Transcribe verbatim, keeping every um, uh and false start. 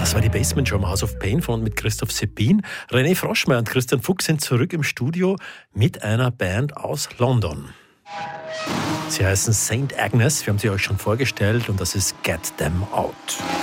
Das war die Basement Show im House of Pain von und mit Christoph Sebin. René Froschmeier und Christian Fuchs sind zurück im Studio mit einer Band aus London. Sie heißen Saint Agnes, wir haben sie euch schon vorgestellt, und das ist Get Them Out.